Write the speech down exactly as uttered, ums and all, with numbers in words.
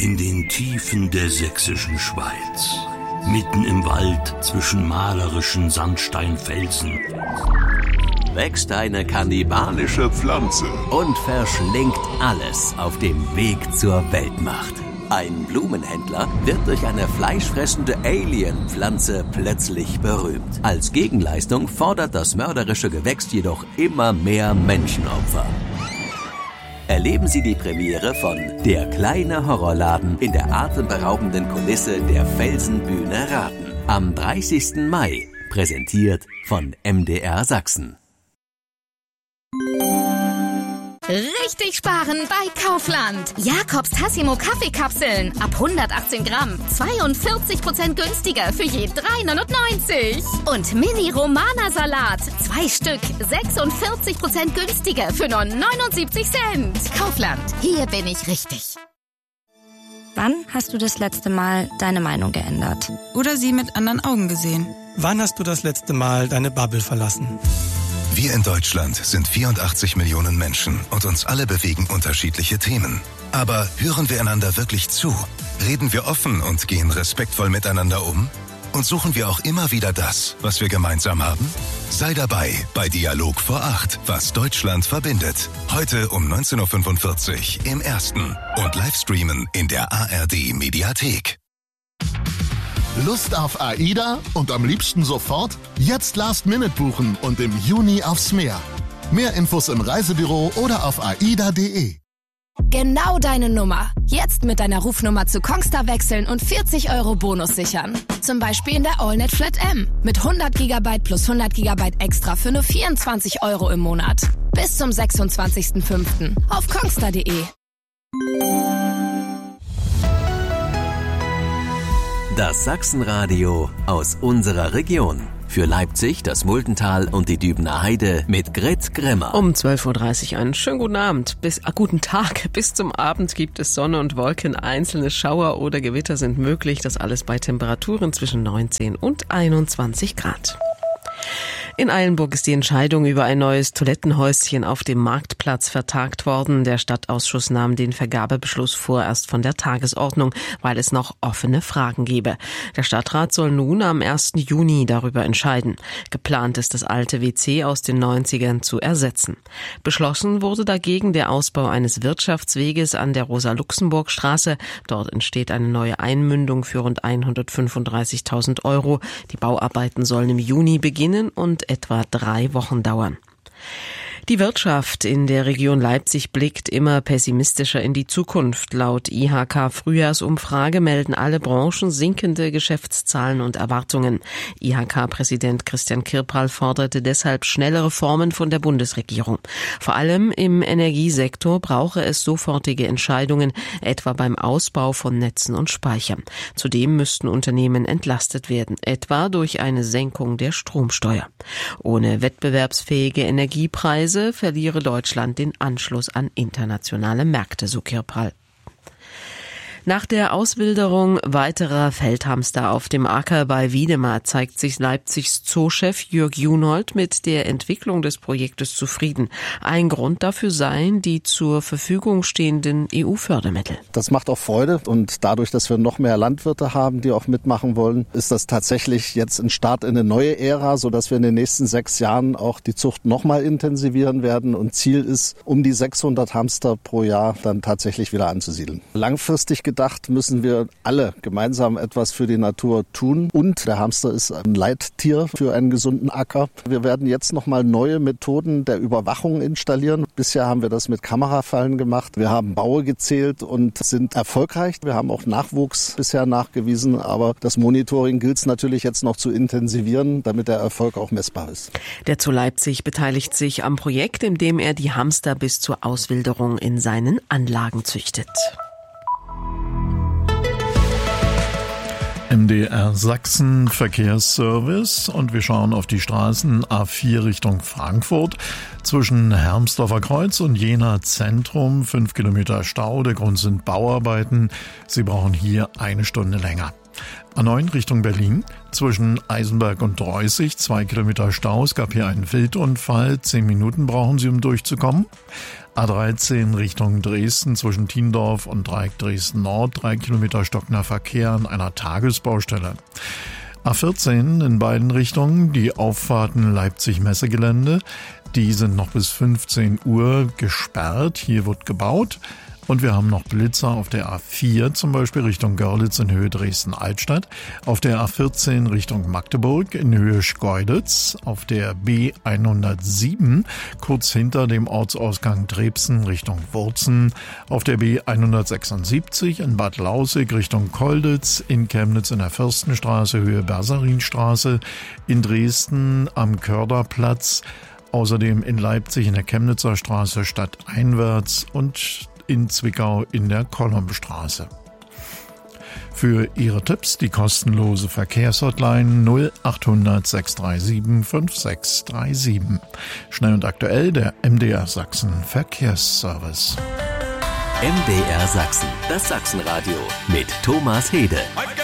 in den Tiefen der sächsischen Schweiz, mitten im Wald zwischen malerischen Sandsteinfelsen, wächst eine kannibalische Pflanze und verschlingt alles auf dem Weg zur Weltmacht. Ein Blumenhändler wird durch eine fleischfressende Alien-Pflanze plötzlich berühmt. Als Gegenleistung fordert das mörderische Gewächs jedoch immer mehr Menschenopfer. Erleben Sie die Premiere von Der kleine Horrorladen in der atemberaubenden Kulisse der Felsenbühne Raten. Am dreißigsten Mai, präsentiert von M D R Sachsen. Richtig sparen bei Kaufland. Jakobs Tassimo Kaffeekapseln ab hundertachtzehn Gramm. zweiundvierzig Prozent günstiger für je drei neunundneunzig. Und Mini Romana Salat. Zwei Stück. sechsundvierzig Prozent günstiger für nur neunundsiebzig Cent. Kaufland. Hier bin ich richtig. Wann hast du das letzte Mal deine Meinung geändert? Oder sie mit anderen Augen gesehen? Wann hast du das letzte Mal deine Bubble verlassen? Wir in Deutschland sind vierundachtzig Millionen Menschen und uns alle bewegen unterschiedliche Themen. Aber hören wir einander wirklich zu? Reden wir offen und gehen respektvoll miteinander um? Und suchen wir auch immer wieder das, was wir gemeinsam haben? Sei dabei bei Dialog vor acht, was Deutschland verbindet. Heute um neunzehn Uhr fünfundvierzig im Ersten und Livestreamen in der A R D-Mediathek. Lust auf AIDA und am liebsten sofort? Jetzt Last Minute buchen und im Juni aufs Meer. Mehr Infos im Reisebüro oder auf aida punkt de. Genau deine Nummer. Jetzt mit deiner Rufnummer zu Kongstar wechseln und vierzig Euro Bonus sichern. Zum Beispiel in der AllNet Flat M. Mit hundert Gigabyte plus hundert Gigabyte extra für nur vierundzwanzig Euro im Monat. Bis zum sechsundzwanzigsten fünften auf kongstar punkt de. Das Sachsenradio aus unserer Region. Für Leipzig, das Muldental und die Dübener Heide mit Grit Grimmer. Um zwölf Uhr dreißig einen schönen guten Abend. Bis, ah, guten Tag. Bis zum Abend gibt es Sonne und Wolken. Einzelne Schauer oder Gewitter sind möglich. Das alles bei Temperaturen zwischen neunzehn und einundzwanzig Grad. In Eilenburg ist die Entscheidung über ein neues Toilettenhäuschen auf dem Marktplatz vertagt worden. Der Stadtausschuss nahm den Vergabebeschluss vorerst von der Tagesordnung, weil es noch offene Fragen gebe. Der Stadtrat soll nun am ersten Juni darüber entscheiden. Geplant ist, das alte W C aus den neunzigern zu ersetzen. Beschlossen wurde dagegen der Ausbau eines Wirtschaftsweges an der Rosa-Luxemburg-Straße. Dort entsteht eine neue Einmündung für rund hundertfünfunddreißigtausend Euro. Die Bauarbeiten sollen im Juni beginnen und etwa drei Wochen dauern. Die Wirtschaft in der Region Leipzig blickt immer pessimistischer in die Zukunft. Laut I H K-Frühjahrsumfrage melden alle Branchen sinkende Geschäftszahlen und Erwartungen. I H K-Präsident Christian Kirpal forderte deshalb schnelle Reformen von der Bundesregierung. Vor allem im Energiesektor brauche es sofortige Entscheidungen, etwa beim Ausbau von Netzen und Speichern. Zudem müssten Unternehmen entlastet werden, etwa durch eine Senkung der Stromsteuer. Ohne wettbewerbsfähige Energiepreise verliere Deutschland den Anschluss an internationale Märkte, so Kirpal. Nach der Auswilderung weiterer Feldhamster auf dem Acker bei Wiedemar zeigt sich Leipzigs Zoochef Jörg Junold mit der Entwicklung des Projektes zufrieden. Ein Grund dafür seien die zur Verfügung stehenden E U-Fördermittel. Das macht auch Freude und dadurch, dass wir noch mehr Landwirte haben, die auch mitmachen wollen, ist das tatsächlich jetzt ein Start in eine neue Ära, sodass wir in den nächsten sechs Jahren auch die Zucht noch mal intensivieren werden und Ziel ist, um die sechshundert Hamster pro Jahr dann tatsächlich wieder anzusiedeln. Langfristig gedacht müssen wir alle gemeinsam etwas für die Natur tun. Und der Hamster ist ein Leittier für einen gesunden Acker. Wir werden jetzt nochmal neue Methoden der Überwachung installieren. Bisher haben wir das mit Kamerafallen gemacht. Wir haben Baue gezählt und sind erfolgreich. Wir haben auch Nachwuchs bisher nachgewiesen. Aber das Monitoring gilt es natürlich jetzt noch zu intensivieren, damit der Erfolg auch messbar ist. Der Zoo Leipzig beteiligt sich am Projekt, in dem er die Hamster bis zur Auswilderung in seinen Anlagen züchtet. M D R Sachsen Verkehrsservice und wir schauen auf die Straßen A vier Richtung Frankfurt. Zwischen Hermsdorfer Kreuz und Jena Zentrum fünf Kilometer Stau. Der Grund sind Bauarbeiten. Sie brauchen hier eine Stunde länger. A neun Richtung Berlin, zwischen Eisenberg und Dreußig, zwei Kilometer Stau. Es gab hier einen Wildunfall, zehn Minuten brauchen Sie, um durchzukommen. A dreizehn Richtung Dresden, zwischen Tiendorf und Dreieck Dresden Nord, drei Kilometer stockender Verkehr an einer Tagesbaustelle. A vierzehn in beiden Richtungen, die Auffahrten Leipzig-Messegelände, die sind noch bis fünfzehn Uhr gesperrt, hier wird gebaut. Und wir haben noch Blitzer auf der A vier, zum Beispiel Richtung Görlitz in Höhe Dresden-Altstadt, auf der A vierzehn Richtung Magdeburg in Höhe Schkeuditz, auf der B hundertsieben kurz hinter dem Ortsausgang Trebsen Richtung Wurzen, auf der B hundertsechsundsiebzig in Bad Lausick Richtung Kolditz, in Chemnitz in der Fürstenstraße Höhe Bersarinstraße, in Dresden am Körderplatz, außerdem in Leipzig in der Chemnitzer Straße stadteinwärts und in Zwickau in der Kolumbenstraße. Für Ihre Tipps die kostenlose Verkehrshotline null achthundert sechs drei sieben fünf sechs drei sieben. Schnell und aktuell der M D R Sachsen Verkehrsservice. M D R Sachsen, das Sachsenradio mit Thomas Hede.